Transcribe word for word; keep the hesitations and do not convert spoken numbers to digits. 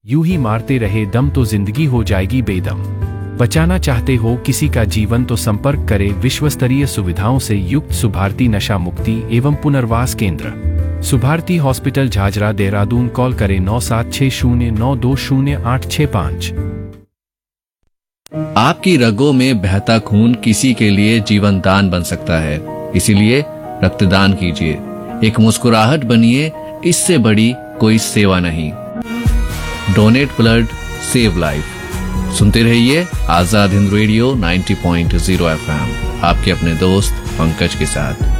यूं ही मारते रहे दम तो जिंदगी हो जाएगी बेदम। बचाना चाहते हो किसी का जीवन तो संपर्क करें विश्वस्तरीय सुविधाओं से युक्त सुभारती नशा मुक्ति एवं पुनर्वास केंद्र, सुभारती हॉस्पिटल झाझरा देहरादून। कॉल करें नौ सात छह शून्य नौ दो शून्य आठ छह पाँच। आपकी रगों में बहता खून किसी के लिए जीवन दान बन सकता है, इसीलिए रक्तदान कीजिए। एक मुस्कुराहट बनिए, इससे बड़ी कोई सेवा नहीं। Donate blood, save life. सुनते रहिए आजाद हिंद रेडियो नब्बे पॉइंट शून्य एफ एम, आपके अपने दोस्त पंकज के साथ।